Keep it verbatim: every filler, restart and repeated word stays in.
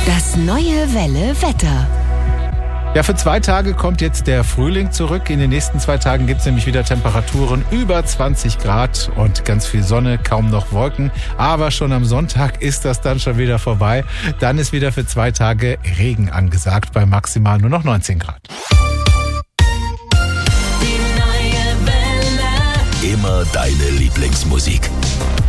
Das neue Welle Wetter. Ja, für zwei Tage kommt jetzt der Frühling zurück. In den nächsten zwei Tagen gibt es nämlich wieder Temperaturen über zwanzig Grad und ganz viel Sonne, kaum noch Wolken. Aber schon am Sonntag ist das dann schon wieder vorbei. Dann ist wieder für zwei Tage Regen angesagt, bei maximal nur noch neunzehn Grad. Die neue Welle. Immer deine Lieblingsmusik.